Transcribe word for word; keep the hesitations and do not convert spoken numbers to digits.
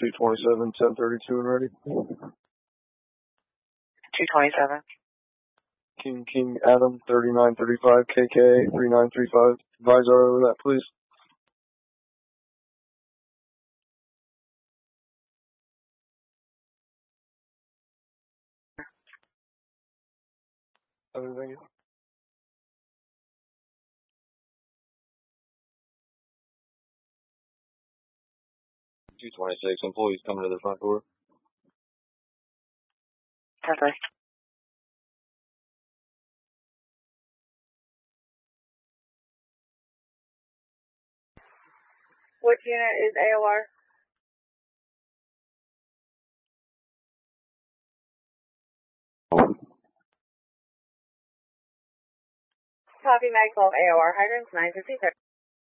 two twenty-seven, ten thirty-two and ready. two twenty-seven. King King Adam, thirty-nine thirty-five, K K, three nine three five. Advisor over that, please. Everything. two twenty-six, employees coming to the front door. Okay. Which unit is A O R? Copy, Mag twelve A O R, hydrants nine fifty-six.